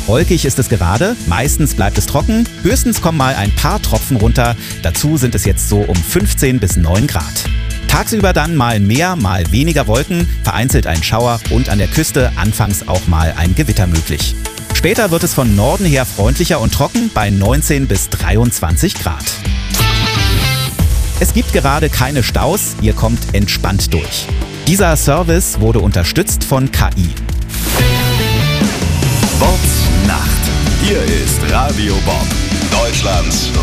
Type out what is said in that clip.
Wolkig ist es gerade, meistens bleibt es trocken, höchstens kommen mal ein paar Tropfen runter. Dazu sind es jetzt so um 15 bis 9 Grad. Tagsüber dann mal mehr, mal weniger Wolken, vereinzelt ein Schauer und an der Küste anfangs auch mal ein Gewitter möglich. Später wird es von Norden her freundlicher und trocken bei 19 bis 23 Grad. Es gibt gerade keine Staus, ihr kommt entspannt durch. Dieser Service wurde unterstützt von KI. Bobs Nacht. Hier ist Radio Bob, Deutschlands